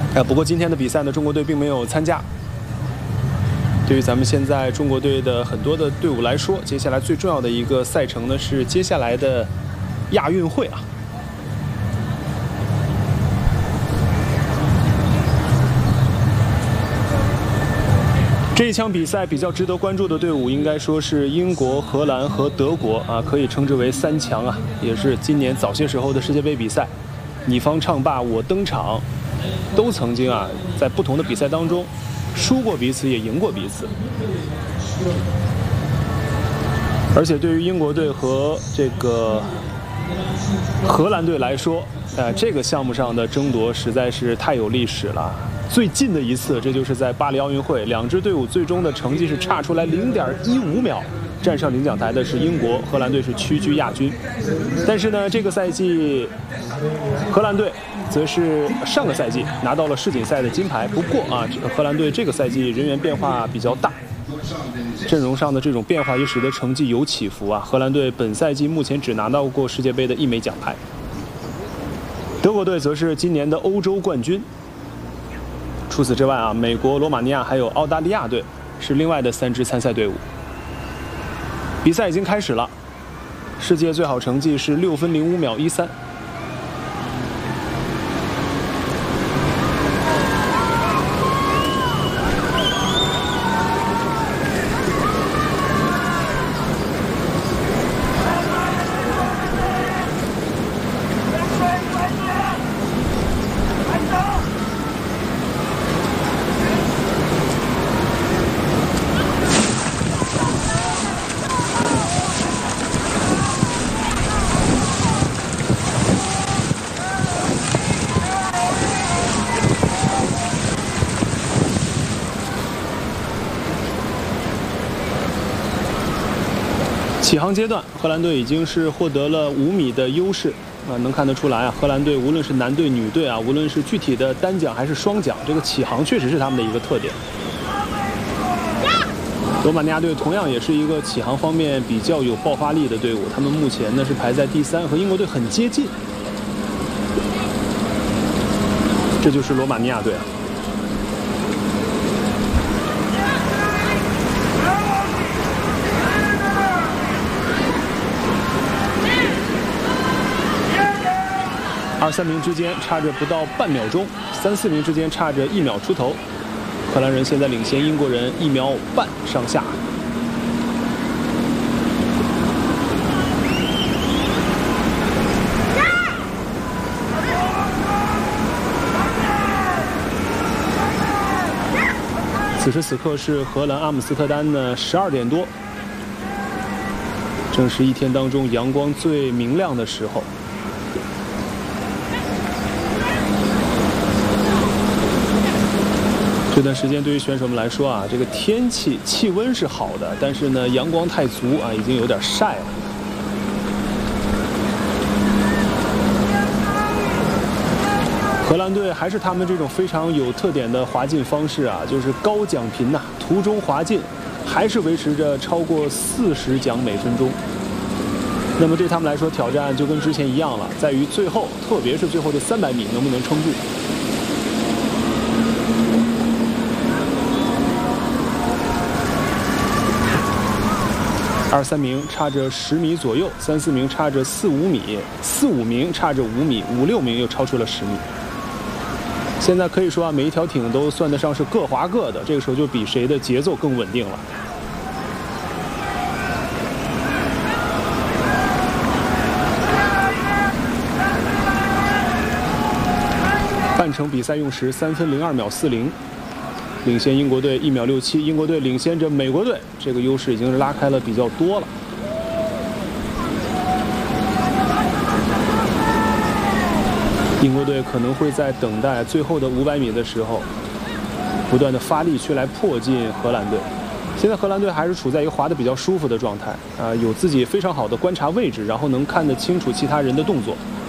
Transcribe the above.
不过今天的比赛呢，中国队并没有参加。对于咱们现在中国队的很多的队伍来说，接下来最重要的一个赛程呢是接下来的亚运会啊。这一场比赛比较值得关注的队伍，应该说是英国、荷兰和德国啊，可以称之为三强啊，也是今年早些时候的世界杯比赛，你方唱罢我登场，都曾经啊在不同的比赛当中输过彼此，也赢过彼此。而且对于英国队和这个荷兰队来说，这个项目上的争夺实在是太有历史了。最近的一次，这就是在巴黎奥运会，两支队伍最终的成绩是差出来0.15秒，站上领奖台的是英国，荷兰队是屈居亚军。但是呢，这个赛季荷兰队则是上个赛季拿到了世锦赛的金牌。不过啊，荷兰队这个赛季人员变化比较大，阵容上的这种变化也使得成绩有起伏啊。荷兰队本赛季目前只拿到过世界杯的1枚奖牌。德国队则是今年的欧洲冠军。除此之外啊，美国、罗马尼亚还有澳大利亚队是另外的3支参赛队伍。比赛已经开始了，世界最好成绩是6分05秒13。起航阶段，荷兰队已经是获得了5米的优势啊，能看得出来啊，荷兰队无论是男队、女队啊，无论是具体的单桨还是双桨，这个起航确实是他们的一个特点。罗马尼亚队同样也是一个起航方面比较有爆发力的队伍，他们目前呢是排在第3，和英国队很接近。这就是罗马尼亚队啊。2、3名之间差着不到半秒钟，3、4名之间差着1秒出头。荷兰人现在领先英国人1秒半上下。此时此刻是荷兰阿姆斯特丹的12点多，正是一天当中阳光最明亮的时候。这段时间对于选手们来说啊，这个天气气温是好的，但是呢阳光太足啊，已经有点晒了。荷兰队还是他们这种非常有特点的滑进方式啊，就是高桨频呐，途中滑进，还是维持着超过40桨每分钟。那么对他们来说，挑战就跟之前一样了，在于最后，特别是最后的300米能不能撑住。2、3名差着10米左右，3、4名差着4、5米，4、5名差着5米，5、6名又超出了10米。现在可以说啊，每一条艇都算得上是各滑各的，这个时候就比谁的节奏更稳定了。半程比赛用时3分02秒40。领先英国队1秒67，英国队领先着美国队，这个优势已经是拉开了比较多了。英国队可能会在等待最后的500米的时候，不断的发力去来迫近荷兰队。现在荷兰队还是处在一个滑得比较舒服的状态啊，有自己非常好的观察位置，然后能看得清楚其他人的动作。